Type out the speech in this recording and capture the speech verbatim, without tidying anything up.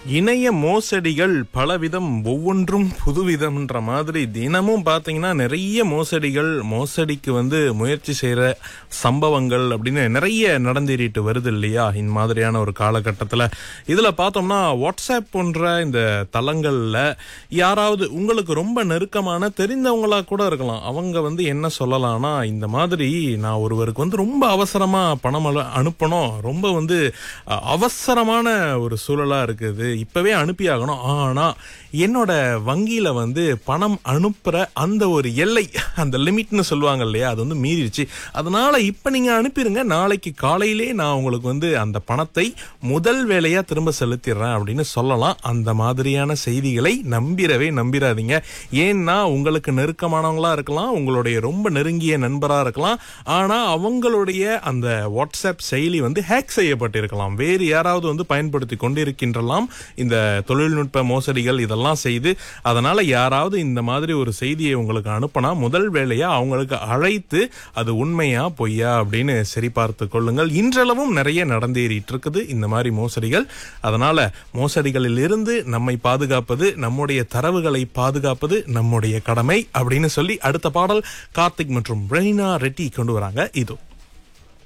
இணைய மோசடிகள் பலவிதம், ஒவ்வொன்றும் புதுவிதம்ன்ற மாதிரி தினமும் பாத்தீங்கன்னா நிறைய மோசடிகள், மோசடிக்கு வந்து முயற்சி செய்யற சம்பவங்கள் அப்படின்னு நிறைய நடந்தேறிட்டு வருது இல்லையா இந்த மாதிரியான ஒரு காலகட்டத்துல. இதுல பார்த்தோம்னா வாட்ஸ்அப் போன்ற இந்த தளங்கள்ல யாராவது உங்களுக்கு ரொம்ப நெருக்கமான தெரிந்தவங்களா கூட இருக்கலாம். அவங்க வந்து என்ன சொல்லலாம்னா, இந்த மாதிரி நான் ஒருவருக்கு வந்து ரொம்ப அவசரமா பணம் அனு- அனுப்பணும், ரொம்ப வந்து அஹ், அவசரமான ஒரு சூழலா இருக்குது, இப்பவே அனுப்பி ஆகணும், ஆனா என்னோட வங்கியில வந்து பணம் அனுப்புற அந்த ஒரு எல்லை, அந்த லிமிட்னு சொல்லுவாங்க இல்லையா, அது வந்து மீறிடுச்சு, அதனால இப்ப நீங்க அனுப்பிடுங்க, நாளைக்கு காலையிலே நான் உங்களுக்கு வந்து அந்த பணத்தை முதல் வேலையா திரும்ப செலுத்திடுறேன் அப்படின்னு சொல்லலாம். அந்த மாதிரியான செய்திகளை நம்பிடவே நம்பிடாதீங்க. ஏன்னா உங்களுக்கு நெருக்கமானவங்களா இருக்கலாம், உங்களுடைய ரொம்ப நெருங்கிய நண்பரா இருக்கலாம், ஆனா அவங்களுடைய அந்த வாட்ஸ்அப் செயலி வந்து ஹேக் செய்யப்பட்டிருக்கலாம், வேறு யாராவது வந்து பயன்படுத்தி கொண்டிருக்கின்றலாம் இந்த தொழில்நுட்ப மோசடிகள் இதெல்லாம் செய்து. அதனால யாராவது இந்த மாதிரி ஒரு செய்தியை உங்களுக்கு அனுப்பினா முதல் வேலையா அவங்களுக்கு அழைத்து அது உண்மையா பொய்யா அப்படின்னு சரி பார்த்து கொள்ளுங்கள். இன்றளவும் நிறைய நடந்தேறிட்டு இருக்குது இந்த மாதிரி மோசடிகள். அதனால மோசடிகளில் இருந்து நம்மை பாதுகாப்பது, நம்முடைய தரவுகளை பாதுகாப்பது நம்முடைய கடமை அப்படின்னு சொல்லி அடுத்த பாடல் கார்த்திக் மற்றும் ரெய்னா ரெட்டி கொண்டு வராங்க. இதோ